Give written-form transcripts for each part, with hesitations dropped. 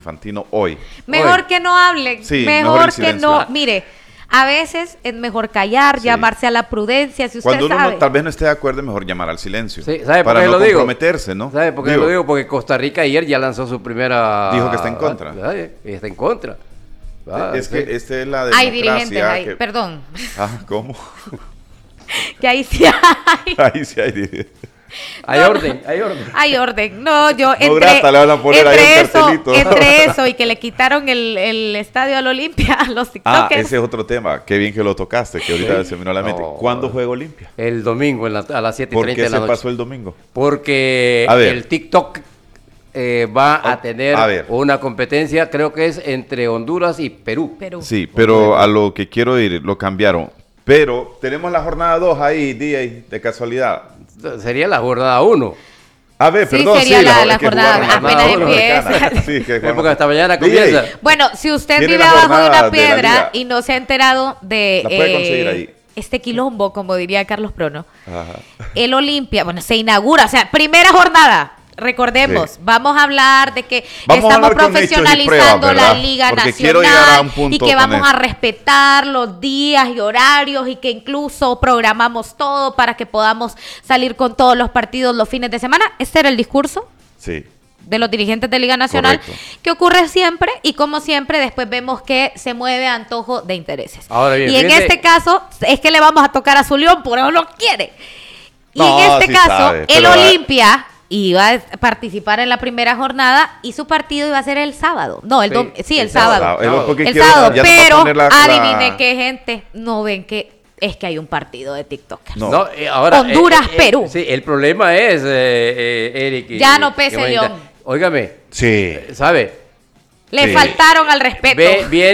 Fantino hoy. Mejor que no hablen, Sí, mejor que silencio. no. Mire, a veces es mejor callar, Sí. llamarse a la prudencia, si usted Cuando uno sabe. tal vez no esté de acuerdo, es mejor llamar al silencio. Sí, ¿sabe por para qué no lo digo? comprometerse, ¿no? ¿Sabe por qué lo digo? Porque Costa Rica ayer ya lanzó su primera... Dijo que está en contra. Está en contra. Es Sí. que esta es la democracia. Hay dirigentes ahí, que- perdón, Ah, ¿cómo? que ahí sí hay. Ahí sí hay dirigentes. Hay No, orden, hay orden. Hay orden. No, yo No, grata, le van a poner ahí un cartelito. entre eso y que le quitaron el estadio al Olimpia a los Ah, tiktokers. ese es otro tema. Qué bien que lo tocaste, que ahorita se me vino a la mente. No. ¿Cuándo juega Olimpia? El domingo a las 7:30 ¿Por qué de la se noche. pasó el domingo? Porque A ver. el TikTok va a tener a ver. una competencia, creo que es entre Honduras y Perú. Perú. Sí, pero a lo que quiero ir, lo cambiaron. Pero tenemos la jornada 2 ahí, DJ, de casualidad. Sería la jornada 1. A ver, Sí, perdón, sería sí, la es que jornada, jugaron apenas la jornada empieza. americana. Sí, que jugaron- Porque hasta mañana DJ, comienza. Bueno, si usted Tiene vive la abajo de jornada una de la piedra liga. y no se ha enterado de La puede conseguir ahí. este quilombo, como diría Carlos Prono, Ajá. el Olimpia, bueno, se inaugura, o sea, primera jornada. Recordemos, Sí. vamos a hablar de que Vamos a estamos hablar con hechos y profesionalizando pruebas, la ¿verdad? Liga Porque quiero llegar a Nacional un punto y que con vamos esto. a respetar los días y horarios y que incluso programamos todo para que podamos salir con todos los partidos los fines de semana. Este era el discurso Sí. de los dirigentes de Liga Nacional, Correcto. que ocurre siempre y como siempre después vemos que se mueve a antojo de intereses. Ahora bien, y en fíjese- este caso es que le vamos a tocar a su León, por eso lo quiere. Y No, en este sí caso, sabe, el pero, Olimpia iba a participar en la primera jornada y su partido iba a ser el sábado. No, Sí, el el sábado. Es lo que El quiero- sábado, ya no va a pero poner la- adivine qué gente, no ven que es que hay un partido de TikTokers. No. No, ahora, Honduras, Perú. Sí, el problema es, Eric. Ya no pese Juanita, León. Óigame, Sí. ¿sabe? Le Sí. faltaron al respeto.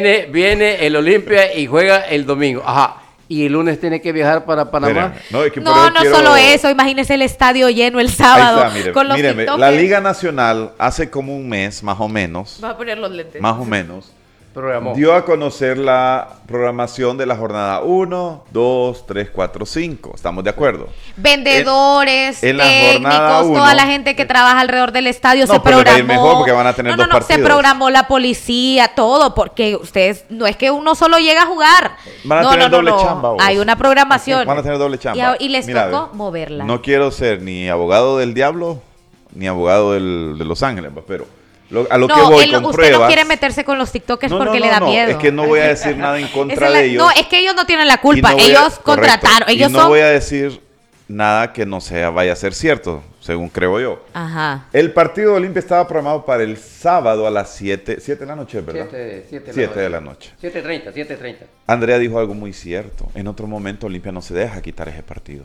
Viene el Olimpia y juega el domingo. Ajá. Y el lunes tiene que viajar para Panamá. Espérame. No, es que por No, eso no quiero- solo eso, imagínese el estadio lleno el Ahí sábado está, mire, con los míreme, TikTokers. la Liga Nacional hace como un mes, más o menos, Va a poner los lentes. más o menos, Programó. dio a conocer la programación de la jornada 1, 2, 3, 4, 5. ¿Estamos de acuerdo? Vendedores, en la jornada técnicos, toda uno- la gente que trabaja alrededor del estadio No, se pero le va a ir programó. mejor porque van a tener dos se partidos. programó la policía, todo, porque ustedes, no es que uno solo llega a jugar. Van a no, tener no, doble no, chamba, vos. hay una programación. Van a tener doble chamba. Y les Mira, tocó ve, moverla. No quiero ser ni abogado del diablo, ni abogado de Los Ángeles, pero a lo que voy él- con usted pruebas... no quiere meterse con los TikTokers No, porque no, le da no, miedo. es que no voy a decir nada en Esa contra es la- de ellos. No, es que ellos no tienen la culpa. Y no voy a- Ellos contrataron. correcto. Ellos y no son. voy a decir nada que no sea, vaya a ser cierto, según creo yo. Ajá. El partido de Olimpia estaba programado para el sábado a las 7 de la noche, ¿verdad? 7 de la noche. 7:30. Andrea dijo algo muy cierto. En otro momento Olimpia no se deja quitar ese partido.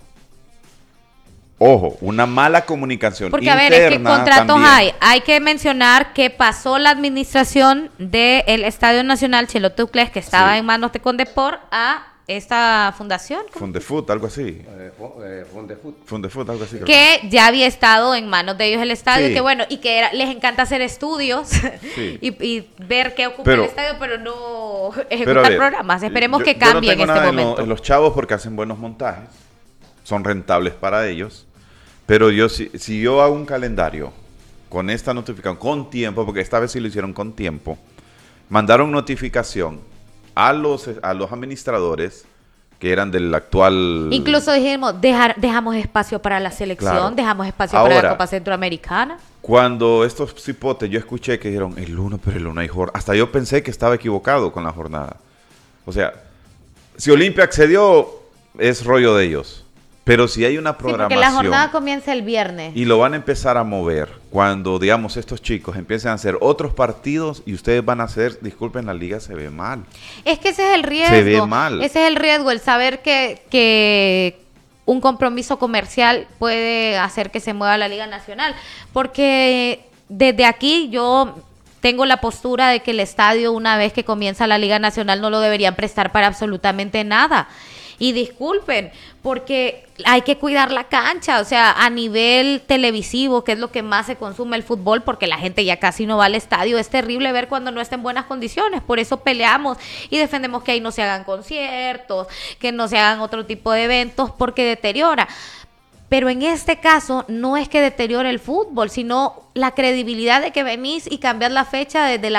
Ojo, una mala comunicación Porque a ver, es que interna contratos también. hay que mencionar que pasó la administración del Estadio Nacional Chelo Tucles, que estaba Sí. en manos de Condepor, a esta fundación, ¿cómo? Fundefut, algo así. Fundefut, algo así. creo. Que ya había estado en manos de ellos el estadio, Sí. que bueno, y que les encanta hacer estudios Sí. y ver qué ocupa Pero- el estadio, pero no Pero, a ejecutar ver, programas. Esperemos yo- que yo cambie no tengo en este nada momento. en los chavos porque hacen buenos montajes. Son rentables para ellos. Pero yo si yo hago un calendario con esta notificación, con tiempo, porque esta vez sí lo hicieron con tiempo, mandaron notificación a los administradores que eran del actual... Incluso dijimos, dejamos espacio para la selección, Claro. dejamos espacio para la Ahora, Copa Centroamericana. Cuando estos cipotes, yo escuché que dijeron el lunes, pero el lunes hay jornada. Hasta yo pensé que estaba equivocado con la jornada. O sea, si Olimpia accedió, es rollo de ellos. Pero si hay una Sí, porque programación la jornada comienza el viernes. y lo van a empezar a mover cuando, digamos, estos chicos empiecen a hacer otros partidos y ustedes van a hacer, disculpen, la liga se ve mal. Es que ese es el riesgo. Se ve mal. Ese es el riesgo, el saber que un compromiso comercial puede hacer que se mueva la Liga Nacional. Porque desde aquí yo tengo la postura de que el estadio, una vez que comienza la Liga Nacional, no lo deberían prestar para absolutamente nada. Y disculpen, porque hay que cuidar la cancha, o sea, a nivel televisivo, que es lo que más se consume el fútbol, porque la gente ya casi no va al estadio, es terrible ver cuando no está en buenas condiciones, por eso peleamos y defendemos que ahí no se hagan conciertos, que no se hagan otro tipo de eventos, porque deteriora. Pero en este caso no es que deteriore el fútbol, sino la credibilidad de que venís y cambias la fecha desde la